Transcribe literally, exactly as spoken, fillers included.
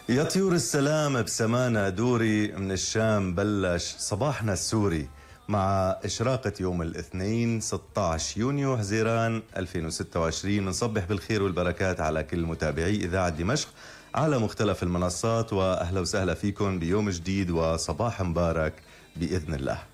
يا طيور السلام بسمانا دوري، من الشام بلش صباحنا السوري مع إشراقة يوم الاثنين ستة عشر يونيو حزيران ألفين وستة وعشرين. بنصبح بالخير والبركات على كل متابعي إذاعة دمشق على مختلف المنصات، وأهلا وسهلا فيكم بيوم جديد وصباح مبارك بإذن الله.